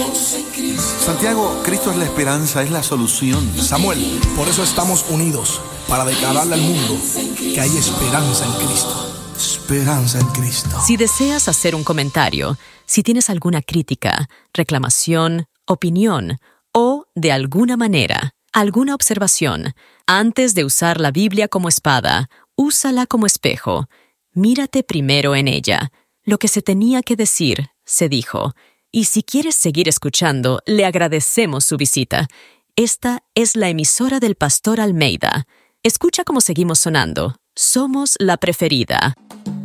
Santiago, Cristo es la esperanza, es la solución. Samuel, por eso estamos unidos, para declararle al mundo que hay esperanza en Cristo. Esperanza en Cristo. Si deseas hacer un comentario, si tienes alguna crítica, reclamación, opinión o, de alguna manera, alguna observación, antes de usar la Biblia como espada, úsala como espejo. Mírate primero en ella. Lo que se tenía que decir, se dijo. Y si quieres seguir escuchando, le agradecemos su visita. Esta es la emisora del Pastor Almeida. Escucha cómo seguimos sonando. Somos la preferida.